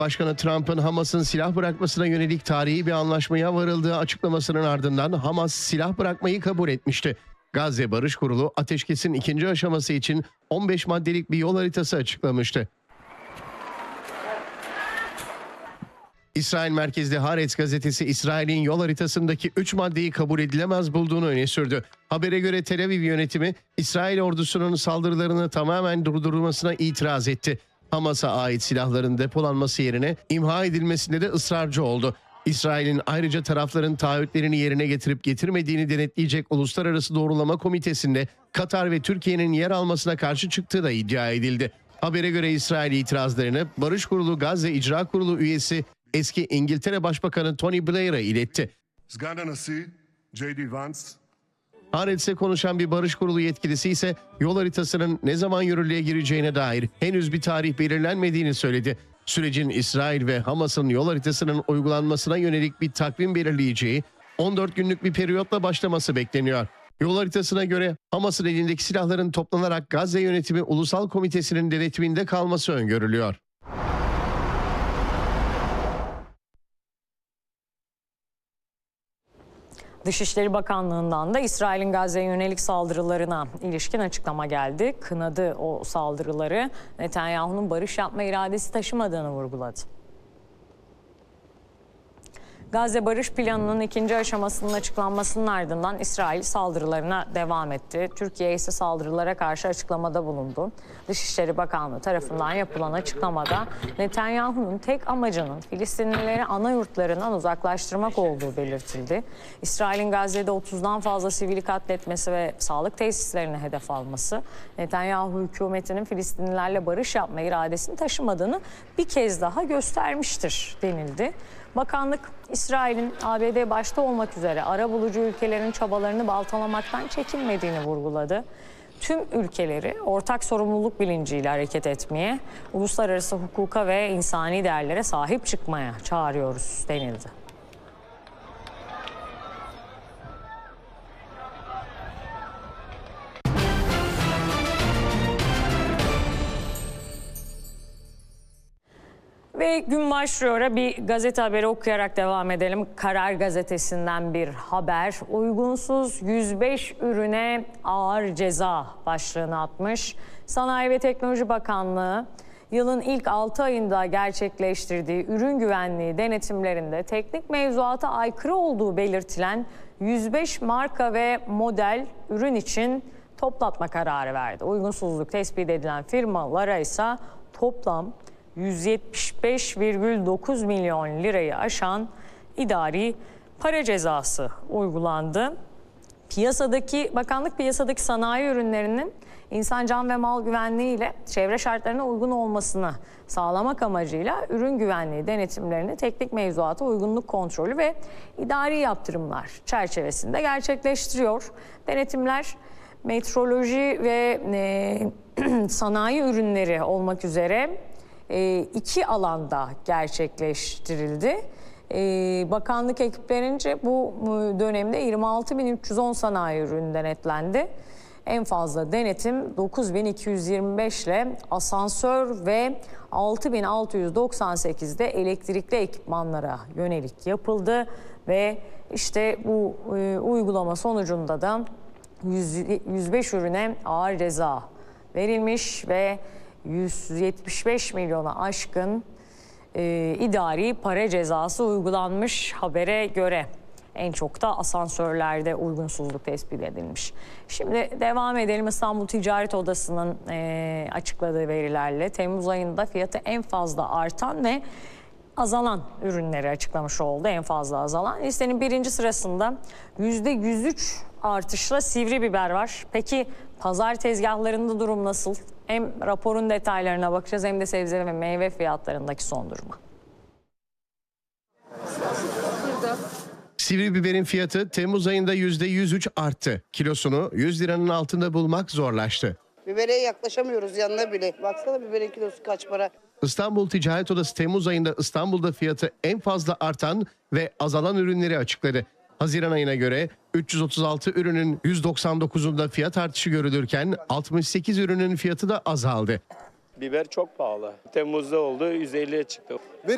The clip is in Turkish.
Başkanı Trump'ın Hamas'ın silah bırakmasına yönelik tarihi bir anlaşmaya varıldığı açıklamasının ardından Hamas silah bırakmayı kabul etmişti. Gazze Barış Kurulu ateşkesin ikinci aşaması için 15 maddelik bir yol haritası açıklamıştı. İsrail merkezli Haaretz gazetesi İsrail'in yol haritasındaki 3 maddeyi kabul edilemez bulduğunu öne sürdü. Habere göre Tel Aviv yönetimi İsrail ordusunun saldırılarını tamamen durdurulmasına itiraz etti. Hamas'a ait silahların depolanması yerine imha edilmesinde de ısrarcı oldu. İsrail'in ayrıca tarafların taahhütlerini yerine getirip getirmediğini denetleyecek Uluslararası Doğrulama Komitesi'nde Katar ve Türkiye'nin yer almasına karşı çıktığı da iddia edildi. Habere göre İsrail itirazlarını Barış Kurulu Gazze İcra Kurulu üyesi eski İngiltere Başbakanı Tony Blair'a iletti. Haaretz'e konuşan bir Barış Kurulu yetkilisi ise yol haritasının ne zaman yürürlüğe gireceğine dair henüz bir tarih belirlenmediğini söyledi. Sürecin İsrail ve Hamas'ın yol haritasının uygulanmasına yönelik bir takvim belirleyeceği 14 günlük bir periyotla başlaması bekleniyor. Yol haritasına göre Hamas'ın elindeki silahların toplanarak Gazze Yönetimi Ulusal Komitesi'nin denetiminde kalması öngörülüyor. Dışişleri Bakanlığı'ndan da İsrail'in Gazze'ye yönelik saldırılarına ilişkin açıklama geldi. Kınadı o saldırıları. Netanyahu'nun barış yapma iradesi taşımadığını vurguladı. Gazze Barış Planı'nın ikinci aşamasının açıklanmasının ardından İsrail saldırılarına devam etti. Türkiye ise saldırılara karşı açıklamada bulundu. Dışişleri Bakanlığı tarafından yapılan açıklamada Netanyahu'nun tek amacının Filistinlileri ana yurtlarından uzaklaştırmak olduğu belirtildi. İsrail'in Gazze'de 30'dan fazla sivili katletmesi ve sağlık tesislerini hedef alması, Netanyahu hükümetinin Filistinlilerle barış yapma iradesini taşımadığını bir kez daha göstermiştir denildi. Bakanlık, İsrail'in ABD başta olmak üzere arabulucu ülkelerin çabalarını baltalamaktan çekinmediğini vurguladı. Tüm ülkeleri ortak sorumluluk bilinciyle hareket etmeye, uluslararası hukuka ve insani değerlere sahip çıkmaya çağırıyoruz denildi. Ve gün başlıyor. Bir gazete haberi okuyarak devam edelim. Karar Gazetesi'nden bir haber. Uygunsuz 105 ürüne ağır ceza başlığını atmış. Sanayi ve Teknoloji Bakanlığı yılın ilk 6 ayında gerçekleştirdiği ürün güvenliği denetimlerinde teknik mevzuata aykırı olduğu belirtilen 105 marka ve model ürün için toplatma kararı verdi. Uygunsuzluk tespit edilen firmalara ise toplam 175,9 milyon lirayı aşan idari para cezası uygulandı. Bakanlık piyasadaki sanayi ürünlerinin insan can ve mal güvenliği ile çevre şartlarına uygun olmasını sağlamak amacıyla ürün güvenliği denetimlerini teknik mevzuata uygunluk kontrolü ve idari yaptırımlar çerçevesinde gerçekleştiriyor. Denetimler metroloji ve sanayi ürünleri olmak üzere 2 alanda gerçekleştirildi. Bakanlık ekiplerince bu dönemde 26.310 sanayi ürünü denetlendi. En fazla denetim 9.225 ile asansör ve 6.698'de elektrikli ekipmanlara yönelik yapıldı ve işte bu uygulama sonucunda da 105 ürüne ağır ceza verilmiş ve 175 milyona aşkın idari para cezası uygulanmış habere göre. En çok da asansörlerde uygunsuzluk tespit edilmiş. Şimdi devam edelim. İstanbul Ticaret Odası'nın açıkladığı verilerle Temmuz ayında fiyatı en fazla artan ve azalan ürünleri açıklamış oldu. En fazla azalan. Listenin birinci sırasında %103 artışla sivri biber var. Peki pazar tezgahlarında durum nasıl? Hem raporun detaylarına bakacağız hem de sebze ve meyve fiyatlarındaki son duruma. Sivri biberin fiyatı Temmuz ayında %103 arttı. Kilosunu 100 liranın altında bulmak zorlaştı. Bibere yaklaşamıyoruz yanına bile. Baksana biberin kilosu kaç para. İstanbul Ticaret Odası Temmuz ayında İstanbul'da fiyatı en fazla artan ve azalan ürünleri açıkladı. Haziran ayına göre 336 ürünün 199'unda fiyat artışı görülürken 68 ürünün fiyatı da azaldı. Biber çok pahalı. Temmuz'da oldu, 150'ye çıktı.